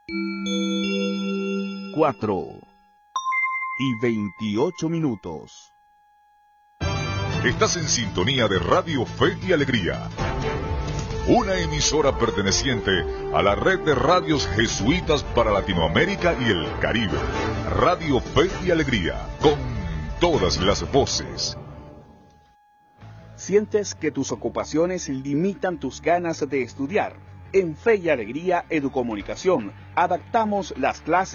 4:28. Estás en sintonía de Radio Fe y Alegría, una emisora perteneciente a la red de radios jesuitas para Latinoamérica y el Caribe. Radio Fe y Alegría, con todas las voces. ¿Sientes que tus ocupaciones limitan tus ganas de estudiar? En Fe y Alegría Educomunicación adaptamos las clases